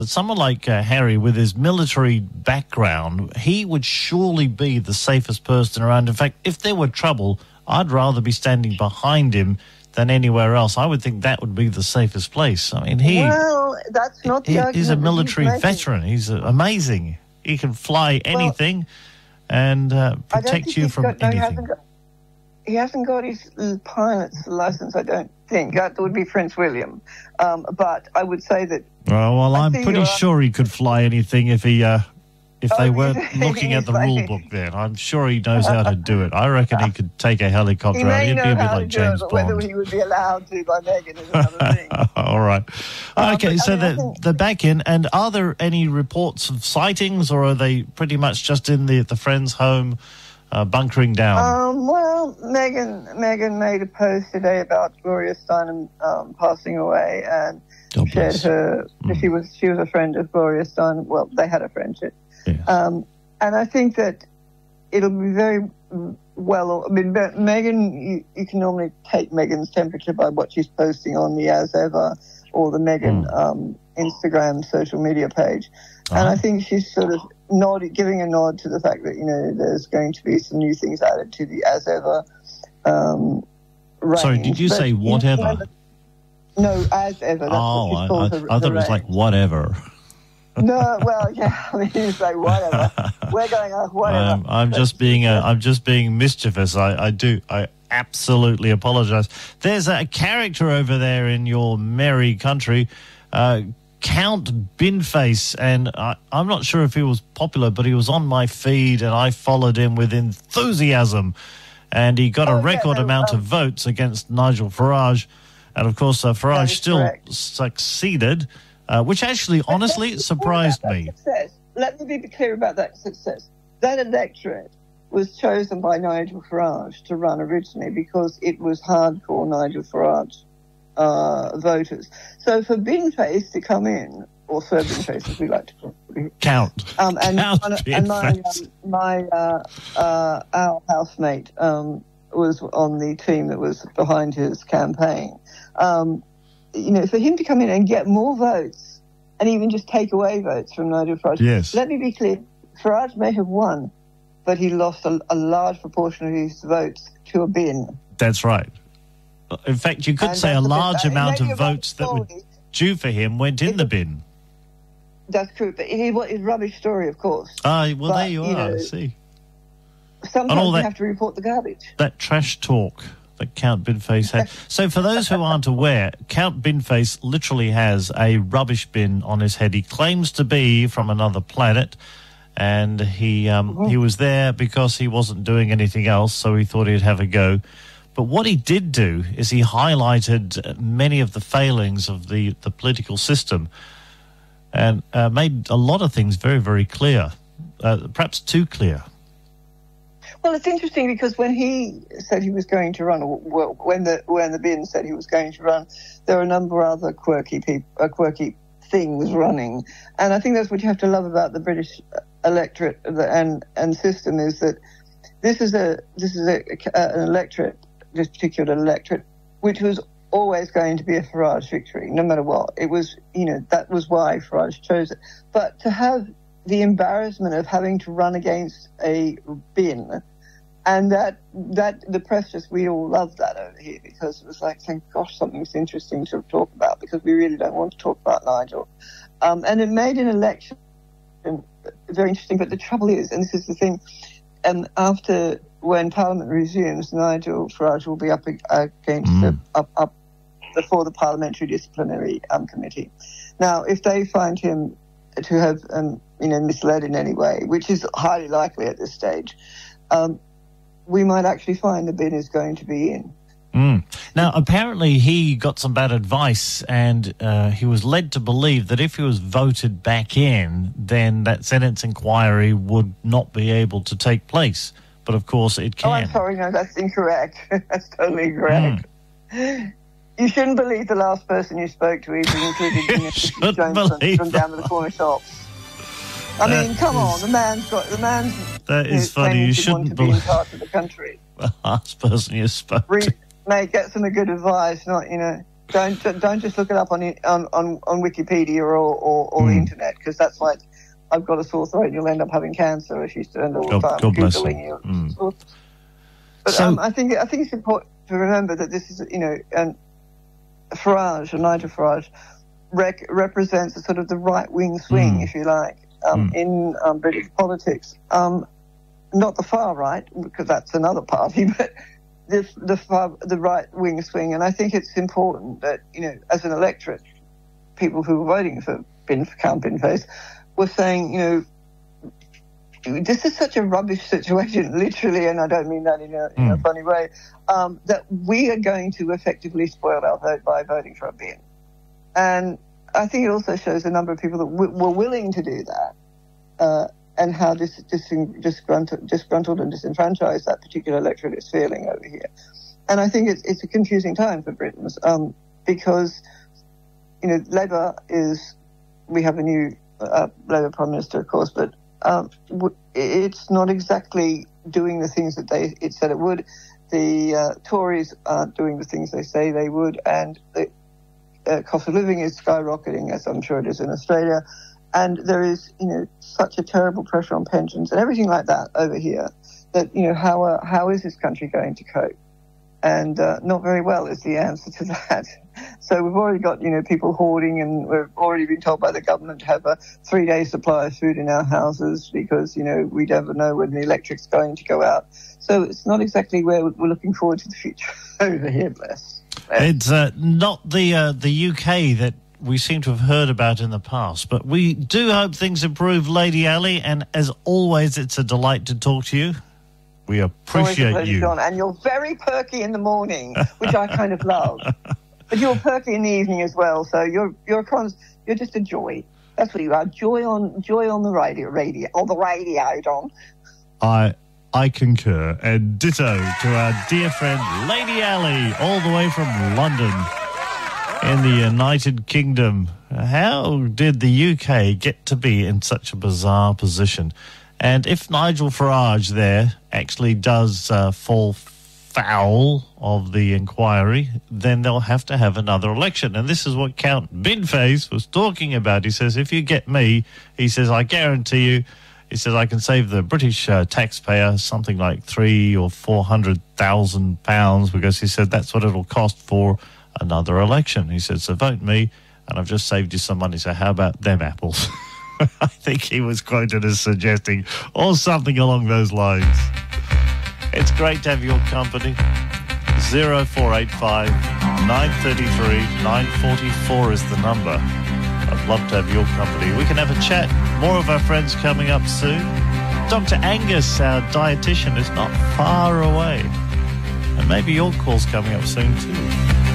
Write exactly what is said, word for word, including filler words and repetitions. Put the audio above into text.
But someone like uh, Harry, with his military background, he would surely be the safest person around. In fact, if there were trouble, I'd rather be standing behind him than anywhere else. I would think that would be the safest place. I mean, he well, that's not the he, argument he's a military he's veteran. He's uh, amazing. He can fly anything well, and uh, protect you from got, no, anything. He hasn't, got, he hasn't got his pilot's license, I don't think. That would be Prince William. Um, but I would say that... Well, well I'm pretty sure he could fly anything if he... Uh, If oh, they weren't looking at the like, rule book then. I'm sure he knows how to do it. I reckon he could take a helicopter out. He'd be a bit like James it, but Bond. Whether he would be allowed to by Meghan is another thing. All right. Okay, um, so I mean, they're, think... they're back in. And are there any reports of sightings, or are they pretty much just in the, the friend's home uh, bunkering down? Um, well, Meghan, Meghan made a post today about Gloria Steinem um, passing away and God shared bless. her... Mm. She was, she was a friend of Gloria Steinem. Well, they had a friendship. Yeah. Um, and I think that it'll be very well. I mean, Meghan, you, you can normally take Meghan's temperature by what she's posting on the As Ever or the Meghan mm. um, Instagram social media page. Uh-huh. And I think she's sort of nodded, giving a nod to the fact that, you know, there's going to be some new things added to the As Ever um, range. Sorry, did you but, say whatever? You know, no, As Ever. That's oh, what she's called I, her, I thought it was range. like whatever. No, well, yeah, I mean, you say whatever. We're going, uh, whatever. Um, I'm just being, uh, I'm just being mischievous. I, I do, I absolutely apologise. There's a character over there in your merry country, uh, Count Binface, and I, I'm not sure if he was popular, but he was on my feed, and I followed him with enthusiasm, and he got oh, a record yeah, no, amount um, of votes against Nigel Farage, and of course, uh, Farage still correct. succeeded. Uh, which actually, honestly, surprised me. Success. Let me be clear about that success. That electorate was chosen by Nigel Farage to run originally because it was hardcore Nigel Farage uh, voters. So for Binface to come in, or Sir Binface as we like to call it, Count. um, and, Count and, and my, um, my uh, uh, our housemate um, was on the team that was behind his campaign. Um, You know, for him to come in and get more votes and even just take away votes from Nigel Farage. Yes. Let me be clear. Farage may have won, but he lost a, a large proportion of his votes to a bin. That's right. In fact, you could And say a that's a large bit- amount maybe of a rubbish votes that were story. due for him went in It's the a- bin. That's true, but he what is rubbish story, of course. Ah, well, But, there you you are. know, I see. Sometimes all you that- have to report the garbage. That trash talk that Count Binface had. So for those who aren't aware, Count Binface literally has a rubbish bin on his head. He claims to be from another planet, and he um, Mm-hmm. he was there because he wasn't doing anything else, so he thought he'd have a go. But what he did do is he highlighted many of the failings of the, the political system and uh, made a lot of things very, very clear, uh, perhaps too clear. Well, it's interesting because when he said he was going to run, or well, when the when the bin said he was going to run, there were a number of other quirky people, uh, quirky things running, and I think that's what you have to love about the British electorate and and system is that this is a this is a, a, an electorate, this particular electorate, which was always going to be a Farage victory, no matter what. It was, you know, that was why Farage chose it. But to have the embarrassment of having to run against a bin. And that, that the press just, we all loved that over here because it was like, thank gosh, something's interesting to talk about because we really don't want to talk about Nigel. Um, and it made an election very interesting. But the trouble is, and this is the thing, um, after, when Parliament resumes, Nigel Farage will be up against, Mm. the, up, up before the Parliamentary Disciplinary um, Committee. Now, if they find him to have, um, you know, misled in any way, which is highly likely at this stage, um, we might actually find the bin is going to be in. Mm. Now, apparently he got some bad advice and uh, he was led to believe that if he was voted back in, then that Senate's inquiry would not be able to take place. But, of course, it can. Oh, I'm sorry, no, that's incorrect. That's totally incorrect. Mm. You shouldn't believe the last person you spoke to, even including you know, Jones from, from down to the corner shops. I That mean, come is, on, the man's got the man's. That is you know, funny. You to want shouldn't to be in believe charge of the country. the last person you spoke Read, to. mate, get some good advice, not you know. don't don't just look it up on on on, on Wikipedia or or, or mm. the internet, because that's like, I've got a sore throat and you'll end up having cancer if you spend all the God, time God bless Googling you. Mm. But so, um, I think I think it's important to remember that this is, you know, and Farage, or Nigel Farage, rec- represents a sort of the right-wing swing, mm. if you like, um, mm. in um, British politics. Um, not the far right, because that's another party, but the the, far, the right-wing swing. And I think it's important that, you know, as an electorate, people who were voting for Bin, Count Binface were saying, you know, this is such a rubbish situation, literally, and I don't mean that in a, in mm. a funny way, um, that we are going to effectively spoil our vote by voting for a bin. And I think it also shows a number of people that w- were willing to do that, uh, and how dis- dis- disgruntled, disgruntled and disenfranchised that particular electorate is feeling over here. And I think it's, it's a confusing time for Britons, um, because, you know, Labour is, we have a new uh, Labour Prime Minister, of course, but Um, it's not exactly doing the things that they it said it would. The uh, Tories aren't doing the things they say they would, and the uh, cost of living is skyrocketing, as I'm sure it is in Australia. And there is, you know, such a terrible pressure on pensions and everything like that over here that, you know, how uh, how is this country going to cope? And uh, not very well is the answer to that. So we've already got, you know, people hoarding, and we've already been told by the government to have a three-day supply of food in our houses because, you know, we never know when the electric's going to go out. So it's not exactly where we're looking forward to the future over here, bless. It's uh, not the uh, the U K that we seem to have heard about in the past, but we do hope things improve, Lady Ali, and as always, it's a delight to talk to you. We appreciate pleasure, you. John. And you're very perky in the morning, which I kind of love. But you're perky in the evening as well, so you're you're cons- you're just a joy. That's what you are. Joy on joy on the radio, radio on the radio, John. I I concur, and ditto to our dear friend Lady Ali, all the way from London, in the United Kingdom. How did the U K get to be in such a bizarre position? And if Nigel Farage there actually does uh, fall foul of the inquiry, then they'll have to have another election. And this is what Count Binface was talking about. He says, if you get me, he says, I guarantee you, he says, I can save the British uh, taxpayer something like three or four hundred thousand pounds, because he said that's what it'll cost for another election. He said, so vote me, and I've just saved you some money. So how about them apples? I think he was quoted as suggesting, or something along those lines. It's great to have your company. zero four eight five, nine three three, nine four four is the number. I'd love to have your company. We can have a chat. More of our friends coming up soon. Doctor Angus, our dietitian, is not far away. And maybe your call's coming up soon too.